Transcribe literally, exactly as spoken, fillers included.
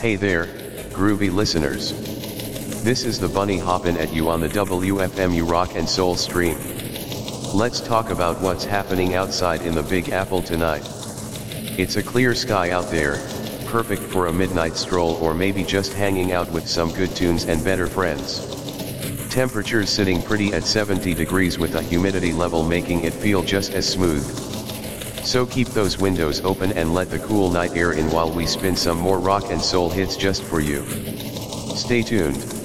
Hey there, groovy listeners. This is the Bunny hoppin' at you on the W F M U Rock and Soul stream. Let's talk about what's happening outside in the Big Apple tonight. It's a clear sky out there, perfect for a midnight stroll or maybe just hanging out with some good tunes and better friends. Temperatures sitting pretty at seventy degrees with a humidity level making it feel just as smooth. So keep those windows open and let the cool night air in while we spin some more rock and soul hits just for you. Stay tuned.